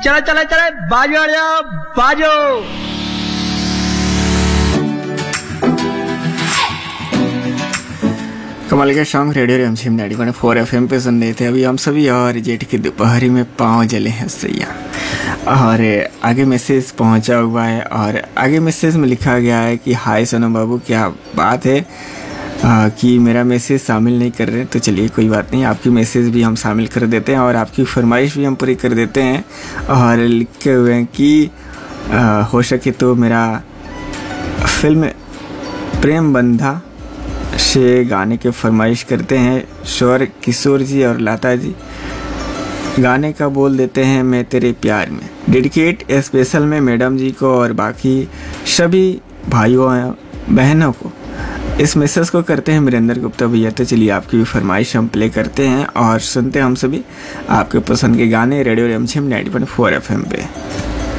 चला चला चला बाजो आ जाओ बाजो। कमाल का सॉन्ग रेडियो रिमझिम 90.4 FM पे सुन रहे थे अभी हम सभी। और जेठ की दोपहरी में पाँव जले हैं सैया। और आगे मैसेज पहुंचा हुआ है और आगे मैसेज में लिखा गया है कि हाय सोनू बाबू, क्या बात है कि मेरा मैसेज शामिल नहीं कर रहे। तो चलिए कोई बात नहीं, आपकी मैसेज भी हम शामिल कर देते हैं और आपकी फरमाइश भी हम पूरी कर देते हैं। और लिखे हुए हैं कि हो सके तो मेरा फिल्म प्रेम बंधा से गाने के फरमाइश करते हैं स्वर किशोर जी और लता जी। गाने का बोल देते हैं मैं तेरे प्यार में। डेडिकेट स्पेशल में मैडम जी को और बाकी सभी भाइयों बहनों को। इस मैसेज को करते हैं वीरेंद्र गुप्ता भैया। तो चलिए आपकी भी फरमाइश हम प्ले करते हैं और सुनते हैं हम सभी आपके पसंद के गाने रेडियो रिमझिम 90.4 FM पे।